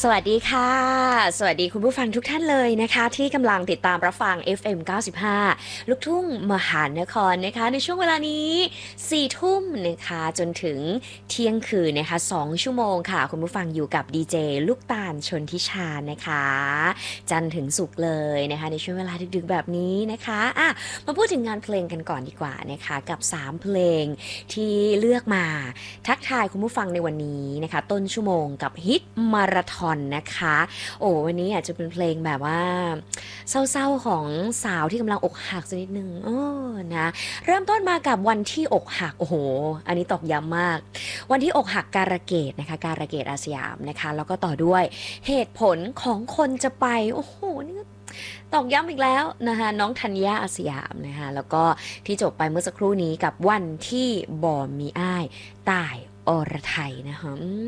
สวัสดีค่ะสวัสดีคุณผู้ฟังทุกท่านเลยนะคะที่กำลังติดตามรับฟัง FM 95ลูกทุ่งมหานครนะคะในช่วงเวลานี้4ทุ่มนะคะจนถึงเที่ยงคืนนะคะ2ชั่วโมงค่ะคุณผู้ฟังอยู่กับดีเจลูกตาลชนทิชานะคะจันทร์ถึงศุกร์เลยนะคะในช่วงเวลาดึกๆแบบนี้นะคะมาพูดถึงงานเพลงกันก่อนดีกว่านะคะกับ3เพลงที่เลือกมาทักทายคุณผู้ฟังในวันนี้นะคะต้นชั่วโมงกับฮิตมาราธอนนะคะโอ้วันนี้อาจจะเป็นเพลงแบบว่าเศร้าๆของสาวที่กำลังอกหักสักนิดนึงนะเริ่มต้นมากับวันที่อกหักโอ้โหอันนี้ตอกย้ำมากวันที่อกหักการะเกดนะคะการะเกดอาสยามนะคะแล้วก็ต่อด้วยเหตุผลของคนจะไปโอ้โหนี่ตอกย้ำอีกแล้วนะคะน้องธัญญาอาสยามนะคะแล้วก็ที่จบไปเมื่อสักครู่นี้กับวันที่บ่มีอ้ายตายอรไทยนะคะ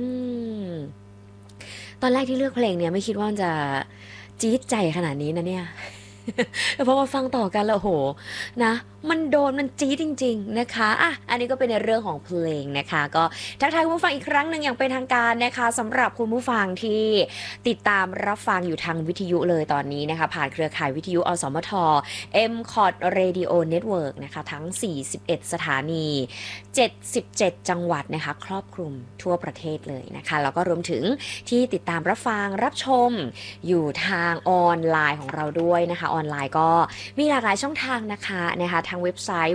ตอนแรกที่เลือกเพลงเนี่ยไม่คิดว่ามันจะจี๊ดใจขนาดนี้นะเนี่ย แต่พอมาฟังต่อกันแล้วโหนะมันโดนมันจี๊ดจริงๆนะคะอันนี้ก็เป็นในเรื่องของเพลงนะคะก็ทักทายคุณผู้ฟังอีกครั้งหนึ่งอย่างเป็นทางการนะคะสำหรับคุณผู้ฟังที่ติดตามรับฟังอยู่ทางวิทยุเลยตอนนี้นะคะผ่านเครือข่ายวิทยุอสมท MCOT Radio Network นะคะทั้ง41สถานี77จังหวัดนะคะครอบคลุมทั่วประเทศเลยนะคะแล้วก็รวมถึงที่ติดตามรับฟังรับชมอยู่ทางออนไลน์ของเราด้วยนะคะออนไลน์ก็มีหลากหลายช่องทางนะคะทางเว็บไซต์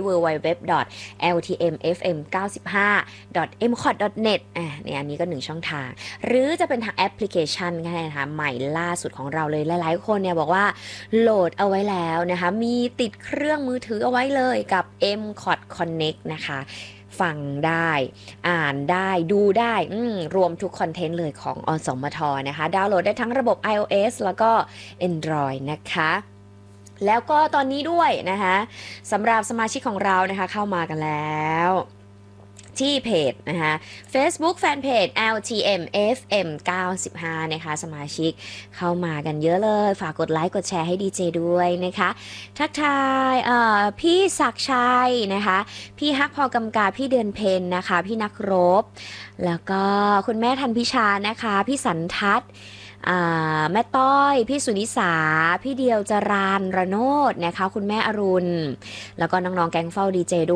www.ltmfm95.mcot.net เนี่ยอันนี้ก็1ช่องทางหรือจะเป็นทางแอปพลิเคชันก็ได้นะคะใหม่ล่าสุดของเราเลยหลายๆคนเนี่ยบอกว่าโหลดเอาไว้แล้วนะคะมีติดเครื่องมือถือเอาไว้เลยกับ MCOT Connect นะคะฟังได้อ่านได้ดูได้รวมทุกคอนเทนต์เลยของอสมทนะคะดาวน์โหลดได้ทั้งระบบ iOS แล้วก็ Android นะคะแล้วก็ตอนนี้ด้วยนะคะสำหรับสมาชิกของเรานะคะเข้ามากันแล้วที่เพจนะคะ Facebook Fanpage LTM FM 95นะคะสมาชิกเข้ามากันเยอะเลยฝากกดไลค์กดแชร์ให้ดีเจด้วยนะคะทักทายพี่ศักดิ์ชัยนะคะพี่ฮักพอกำกาพี่เดือนเพ็ญนะคะพี่นักรบแล้วก็คุณแม่ทันพิชานะคะพี่สันทัศน์แม่ต้อยพี่สุนิสาพี่เดียวจรานระโนดนะคะคุณแม่อรุณแล้วก็น้องๆแก๊งเฝ้าดีเจด้วย